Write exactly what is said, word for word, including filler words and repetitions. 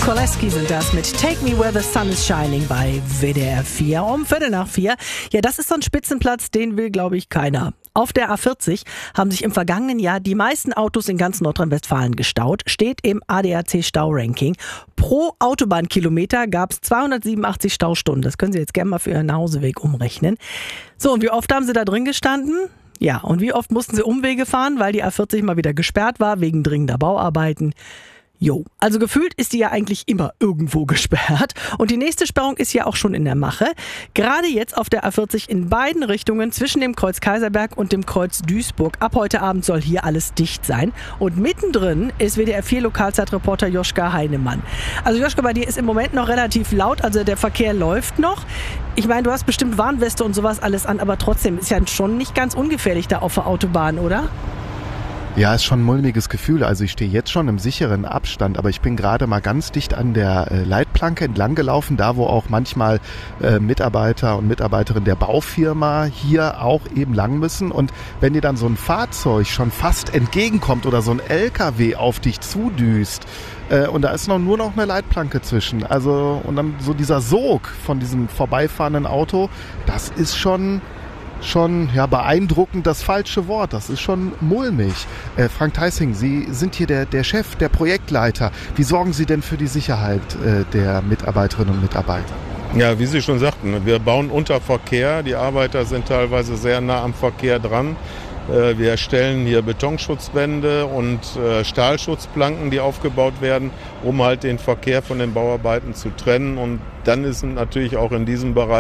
Koleski sind das mit Take Me Where the Sun is Shining bei W D R vier um Viertel nach vier. Ja, das ist so ein Spitzenplatz, den will, glaube ich, keiner. Auf der A vierzig haben sich im vergangenen Jahr die meisten Autos in ganz Nordrhein-Westfalen gestaut, steht im A D A C-Stauranking. Pro Autobahnkilometer gab es zweihundertsiebenundachtzig Staustunden. Das können Sie jetzt gerne mal für Ihren Nachhauseweg umrechnen. So, und wie oft haben Sie da drin gestanden? Ja, und wie oft mussten Sie Umwege fahren, weil die A vierzig mal wieder gesperrt war wegen dringender Bauarbeiten? Jo, also gefühlt ist die ja eigentlich immer irgendwo gesperrt. Und die nächste Sperrung ist ja auch schon in der Mache. Gerade jetzt auf der A vierzig in beiden Richtungen zwischen dem Kreuz Kaiserberg und dem Kreuz Duisburg. Ab heute Abend soll hier alles dicht sein. Und mittendrin ist W D R vier Lokalzeitreporter Joschka Heinemann. Also Joschka, bei dir ist im Moment noch relativ laut, also der Verkehr läuft noch. Ich meine, du hast bestimmt Warnweste und sowas alles an, aber trotzdem ist ja schon nicht ganz ungefährlich da auf der Autobahn, oder? Ja, ist schon ein mulmiges Gefühl. Also ich stehe jetzt schon im sicheren Abstand, aber ich bin gerade mal ganz dicht an der äh, Leitplanke entlang gelaufen, da wo auch manchmal äh, Mitarbeiter und Mitarbeiterinnen der Baufirma hier auch eben lang müssen. Und wenn dir dann so ein Fahrzeug schon fast entgegenkommt oder so ein L K W auf dich zudüst, äh, und da ist noch nur noch eine Leitplanke zwischen, also und dann so dieser Sog von diesem vorbeifahrenden Auto, das ist schon... Schon ja beeindruckend das falsche Wort, das ist schon mulmig. Äh, Frank Theissing, Sie sind hier der, der Chef, der Projektleiter. Wie sorgen Sie denn für die Sicherheit äh, der Mitarbeiterinnen und Mitarbeiter? Ja, wie Sie schon sagten, wir bauen unter Verkehr. Die Arbeiter sind teilweise sehr nah am Verkehr dran. Äh, wir stellen hier Betonschutzwände und äh, Stahlschutzplanken, die aufgebaut werden, um halt den Verkehr von den Bauarbeiten zu trennen. Und dann ist natürlich auch in diesem Bereich